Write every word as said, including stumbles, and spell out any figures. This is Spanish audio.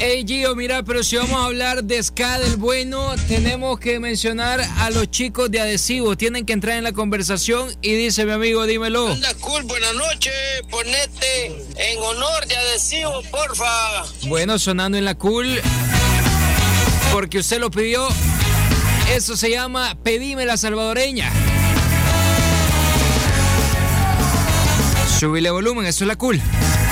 Hey Gio, mira, pero si vamos a hablar de ska del bueno, tenemos que mencionar a los chicos de Adhesivo. Tienen que entrar en la conversación y dice mi amigo, dímelo. Anda cool, buenas noches, ponete en honor de Adhesivo, porfa. Bueno, sonando en la cool, porque usted lo pidió. Eso se llama Pedime la Salvadoreña. Subile volumen, eso es la cool.